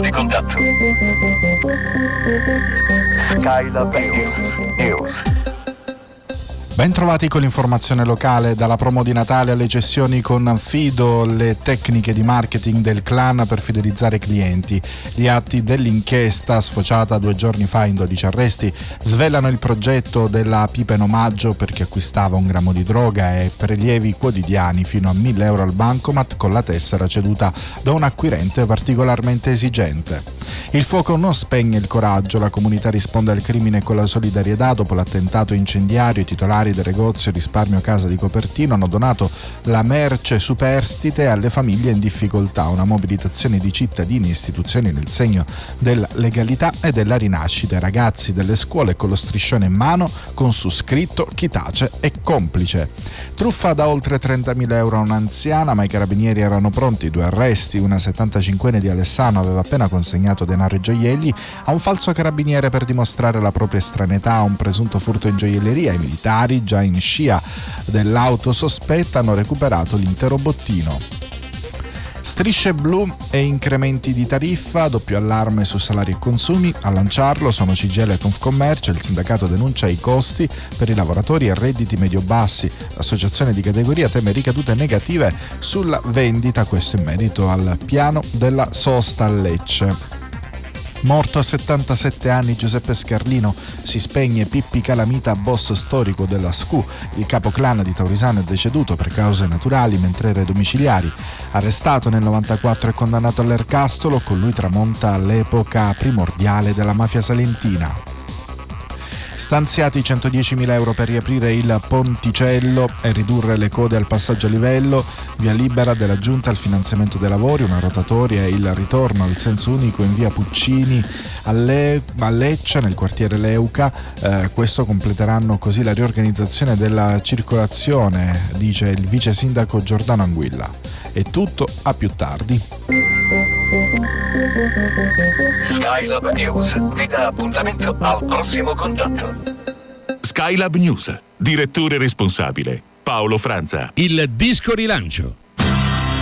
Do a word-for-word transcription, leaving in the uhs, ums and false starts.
di contatto. Skylab News. News. Ben trovati con l'informazione locale. Dalla promo di Natale alle cessioni con Fido, le tecniche di marketing del clan per fidelizzare i clienti. Gli atti dell'inchiesta, sfociata due giorni fa in dodici arresti, svelano il progetto della pipa in omaggio per chi acquistava un grammo di droga e prelievi quotidiani fino a mille euro al bancomat con la tessera ceduta da un acquirente particolarmente esigente. Il fuoco non spegne il coraggio, la comunità risponde al crimine con la solidarietà. Dopo l'attentato incendiario, i titolari del negozio Risparmio Casa di Copertino hanno donato la merce superstite alle famiglie in difficoltà, una mobilitazione di cittadini e istituzioni nel segno della legalità e della rinascita. I ragazzi delle scuole con lo striscione in mano con su scritto chi tace è complice. Truffa da oltre trentamila euro a un'anziana, ma i carabinieri erano pronti. Due arresti, una settantacinquenne di Alessano aveva appena consegnato denaro e gioielli a un falso carabiniere per dimostrare la propria estraneità a un presunto furto in gioielleria. I militari, già in scia dell'auto sospetta, hanno recuperato l'intero bottino. Strisce blu e incrementi di tariffa, doppio allarme su salari e consumi. A lanciarlo sono C G I L e Confcommercio. Il sindacato denuncia i costi per i lavoratori a redditi medio-bassi. L'associazione di categoria teme ricadute negative sulla vendita, questo in merito al piano della sosta a Lecce. Morto a settantasette anni Giuseppe Scarlino, si spegne Pippi Calamita, boss storico della S C U. Il capo clan di Taurisano è deceduto per cause naturali mentre era ai domiciliari. Arrestato nel novantaquattro e condannato all'ergastolo, con lui tramonta l'epoca primordiale della mafia salentina. Stanziati centodiecimila euro per riaprire il ponticello e ridurre le code al passaggio a livello, via libera della Giunta al finanziamento dei lavori, una rotatoria e il ritorno al senso unico in via Puccini a, Le- a Lecce nel quartiere Leuca. Eh, questo completeranno così la riorganizzazione della circolazione, dice il vice sindaco Giordano Anguilla. È tutto, a più tardi. Skylab News vi dà appuntamento al prossimo contatto. Skylab News, direttore responsabile Paolo Franza. Il disco rilancio.